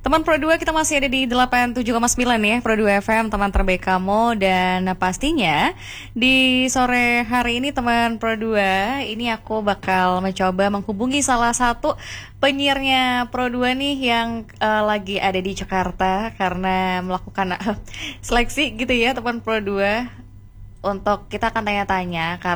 Teman Pro 2 kita masih ada di 87,9 ya, Pro 2 FM, teman terbaik kamu. Dan pastinya di sore hari ini teman Pro 2, ini aku bakal mencoba menghubungi salah satu penyiarnya Pro 2 nih yang lagi ada di Jakarta karena melakukan seleksi gitu ya teman Pro 2. Untuk kita akan tanya-tanya